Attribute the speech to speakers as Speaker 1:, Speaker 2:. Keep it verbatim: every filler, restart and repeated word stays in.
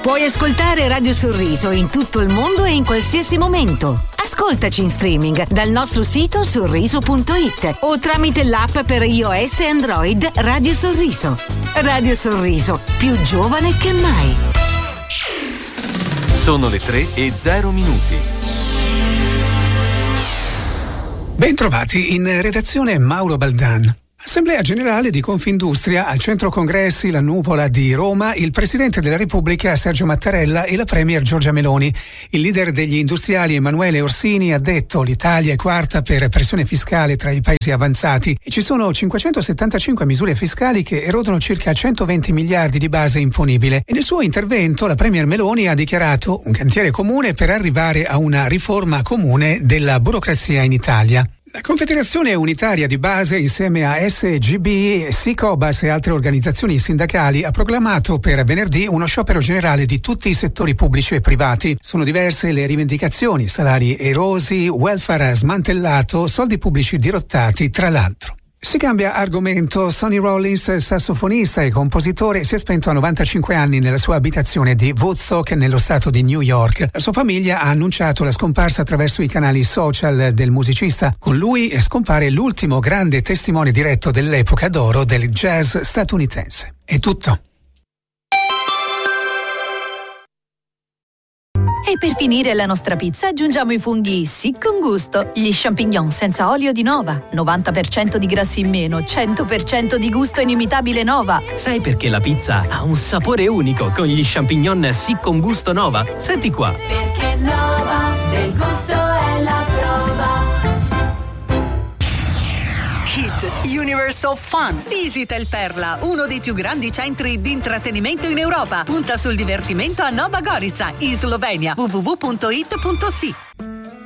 Speaker 1: Puoi ascoltare Radio Sorriso in tutto il mondo e in qualsiasi momento. Ascoltaci in streaming dal nostro sito sorriso punto it o tramite l'app per iOS e Android Radio Sorriso. Radio Sorriso, più giovane che mai.
Speaker 2: Sono le tre e zero minuti.
Speaker 3: Bentrovati in redazione Mauro Baldan. Assemblea Generale di Confindustria al Centro Congressi La Nuvola di Roma, il Presidente della Repubblica Sergio Mattarella e la Premier Giorgia Meloni. Il leader degli industriali Emanuele Orsini ha detto: l'Italia è quarta per pressione fiscale tra i paesi avanzati e ci sono cinquecentosettantacinque misure fiscali che erodono circa centoventi miliardi di base imponibile. E nel suo intervento la Premier Meloni ha dichiarato un cantiere comune per arrivare a una riforma comune della burocrazia in Italia. La Confederazione Unitaria di Base, insieme a S G B, Sicobas e altre organizzazioni sindacali, ha proclamato per venerdì uno sciopero generale di tutti i settori pubblici e privati. Sono diverse le rivendicazioni: salari erosi, welfare smantellato, soldi pubblici dirottati, tra l'altro. Si cambia argomento. Sonny Rollins, sassofonista e compositore, si è spento a novantacinque anni nella sua abitazione di Woodstock nello stato di New York. La sua famiglia ha annunciato la scomparsa attraverso i canali social del musicista. Con lui scompare l'ultimo grande testimone diretto dell'epoca d'oro del jazz statunitense. È tutto.
Speaker 4: E per finire la nostra pizza aggiungiamo i funghi sì con gusto, gli champignon senza olio di Nova, novanta per cento di grassi in meno, cento per cento di gusto inimitabile Nova.
Speaker 5: Sai perché la pizza ha un sapore unico con gli champignon sì con gusto Nova? Senti qua.
Speaker 6: Perché Nova del gusto è la prova.
Speaker 7: Hit Universe of Fun. Visita il Perla, uno dei più grandi centri di intrattenimento in Europa. Punta sul divertimento a Nova Gorica, in Slovenia. w w w punto it punto s i